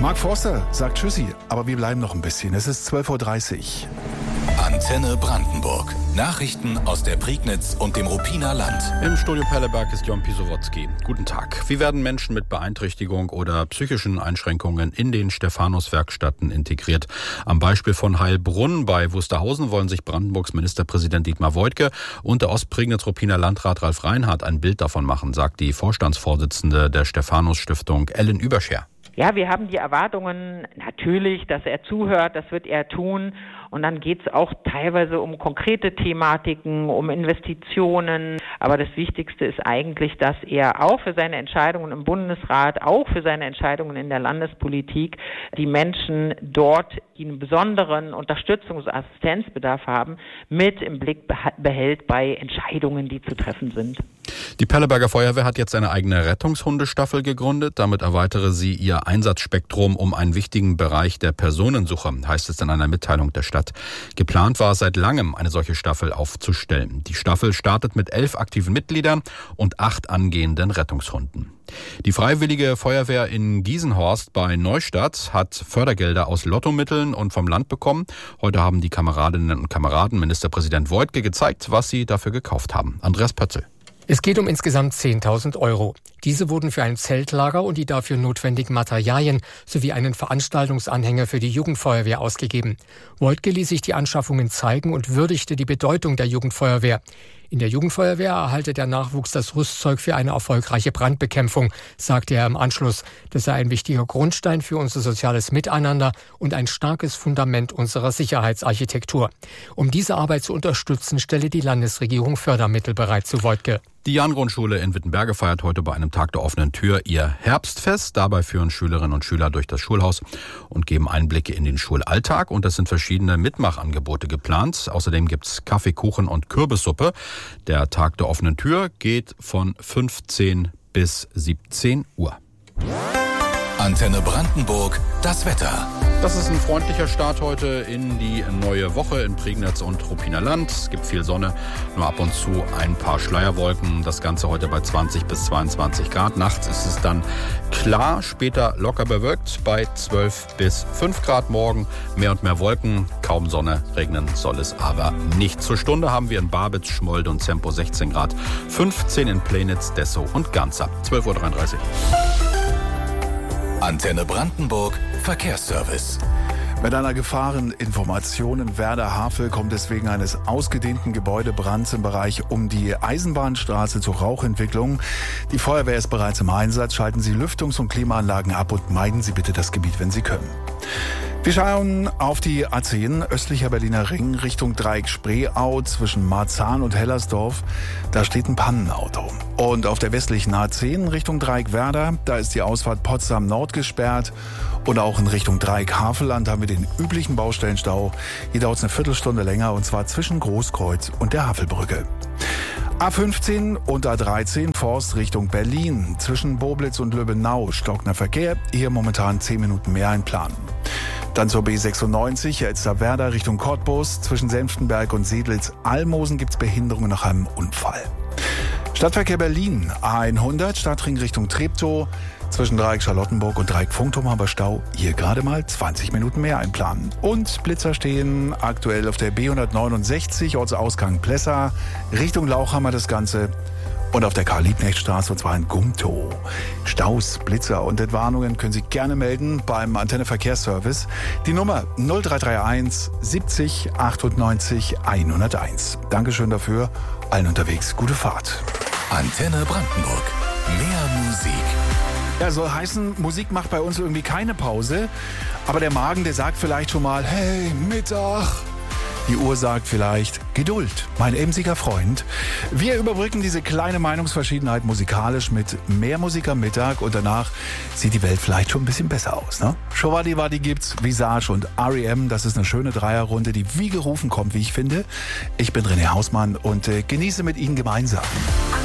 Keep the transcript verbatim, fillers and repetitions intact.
Mark Forster sagt Tschüssi, aber wir bleiben noch ein bisschen. Es ist zwölf Uhr dreißig. Antenne Brandenburg. Nachrichten aus der Prignitz und dem Ruppiner Land. Im Studio Pelleberg ist Jon Pisowotzki. Guten Tag. Wie werden Menschen mit Beeinträchtigung oder psychischen Einschränkungen in den Stephanus-Werkstätten integriert? Am Beispiel von Heilbrunn bei Wusterhausen wollen sich Brandenburgs Ministerpräsident Dietmar Woidke und der Ostprignitz-Ruppiner Landrat Ralf Reinhardt ein Bild davon machen, sagt die Vorstandsvorsitzende der Stephanus-Stiftung, Ellen Überscher. Ja, wir haben die Erwartungen natürlich, dass er zuhört, das wird er tun. Und dann geht es auch teilweise um konkrete Thematiken, um Investitionen. Aber das Wichtigste ist eigentlich, dass er auch für seine Entscheidungen im Bundesrat, auch für seine Entscheidungen in der Landespolitik, die Menschen dort, die einen besonderen Unterstützungs- und Assistenzbedarf haben, mit im Blick behält bei Entscheidungen, die zu treffen sind. Die Pelleberger Feuerwehr hat jetzt eine eigene Rettungshundestaffel gegründet. Damit erweitere sie ihr Einsatzspektrum um einen wichtigen Bereich der Personensuche, heißt es in einer Mitteilung der Stadt. Geplant war seit langem, eine solche Staffel aufzustellen. Die Staffel startet mit elf aktiven Mitgliedern und acht angehenden Rettungshunden. Die Freiwillige Feuerwehr in Giesenhorst bei Neustadt hat Fördergelder aus Lottomitteln und vom Land bekommen. Heute haben die Kameradinnen und Kameraden Ministerpräsident Woidke gezeigt, was sie dafür gekauft haben. Andreas Pötzel. Es geht um insgesamt zehntausend Euro. Diese wurden für ein Zeltlager und die dafür notwendigen Materialien sowie einen Veranstaltungsanhänger für die Jugendfeuerwehr ausgegeben. Woidke ließ sich die Anschaffungen zeigen und würdigte die Bedeutung der Jugendfeuerwehr. In der Jugendfeuerwehr erhalte der Nachwuchs das Rüstzeug für eine erfolgreiche Brandbekämpfung, sagte er im Anschluss. Das sei ein wichtiger Grundstein für unser soziales Miteinander und ein starkes Fundament unserer Sicherheitsarchitektur. Um diese Arbeit zu unterstützen, stelle die Landesregierung Fördermittel bereit, zu Woidke. Die Jan-Grundschule in Wittenberge feiert heute bei einem Tag der offenen Tür ihr Herbstfest. Dabei führen Schülerinnen und Schüler durch das Schulhaus und geben Einblicke in den Schulalltag. Und es sind verschiedene Mitmachangebote geplant. Außerdem gibt's Kaffee, Kuchen und Kürbissuppe. Der Tag der offenen Tür geht von fünfzehn bis siebzehn Uhr. Antenne Brandenburg, das Wetter. Das ist ein freundlicher Start heute in die neue Woche in Prignitz und Ruppiner Land. Es gibt viel Sonne, nur ab und zu ein paar Schleierwolken. Das Ganze heute bei zwanzig bis zweiundzwanzig Grad. Nachts ist es dann klar, später locker bewölkt bei zwölf bis fünf Grad morgen. Mehr und mehr Wolken, kaum Sonne, regnen soll es aber nicht. Zur Stunde haben wir in Barbitz, Schmolde und Zempo sechzehn Grad, fünfzehn in Plenitz, Dessau und Ganzer. zwölf Uhr dreiunddreißig. Antenne Brandenburg, Verkehrsservice. Mit einer Gefahreninformation in Werder-Havel kommt es wegen eines ausgedehnten Gebäudebrands im Bereich um die Eisenbahnstraße zur Rauchentwicklung. Die Feuerwehr ist bereits im Einsatz. Schalten Sie Lüftungs- und Klimaanlagen ab und meiden Sie bitte das Gebiet, wenn Sie können. Wir schauen auf die A zehn, östlicher Berliner Ring, Richtung Dreieck Spreeau zwischen Marzahn und Hellersdorf. Da steht ein Pannenauto. Und auf der westlichen A zehn Richtung Dreieck Werder, da ist die Ausfahrt Potsdam Nord gesperrt. Und auch in Richtung Dreieck Havelland haben wir den üblichen Baustellenstau. Hier dauert es eine Viertelstunde länger, und zwar zwischen Großkreuz und der Havelbrücke. A fünfzehn und A dreizehn Forst Richtung Berlin. Zwischen Boblitz und Löbenau stockender Verkehr. Hier momentan zehn Minuten mehr einplanen. Dann zur B sechsundneunzig, Elsterwerda Richtung Cottbus. Zwischen Senftenberg und Sedlitz-Almosen gibt es Behinderungen nach einem Unfall. Stadtverkehr Berlin, A hundert, Stadtring Richtung Treptow. Zwischen Dreieck Charlottenburg und Dreieck Funkturm haben wir Stau. Hier gerade mal zwanzig Minuten mehr einplanen. Und Blitzer stehen aktuell auf der B hundertneunundsechzig, Ortsausgang Plessa, Richtung Lauchhammer das Ganze. Und auf der Karl-Liebknecht-Straße, und zwar in Gumtow. Staus, Blitzer und Entwarnungen können Sie gerne melden beim Antenne Verkehrsservice. Die Nummer null drei drei eins siebzig achtundneunzig hunderteins. Dankeschön dafür. Allen unterwegs gute Fahrt. Antenne Brandenburg. Mehr Musik. Ja, soll heißen, Musik macht bei uns irgendwie keine Pause. Aber der Magen, der sagt vielleicht schon mal, hey, Mittag. Die Uhr sagt vielleicht, Geduld, mein emsiger Freund. Wir überbrücken diese kleine Meinungsverschiedenheit musikalisch mit mehr Musik am Mittag, und danach sieht die Welt vielleicht schon ein bisschen besser aus, ne? Shawadi Wadi gibt's, Visage und R E M, das ist eine schöne Dreierrunde, die wie gerufen kommt, wie ich finde. Ich bin René Hausmann und äh, genieße mit Ihnen gemeinsam.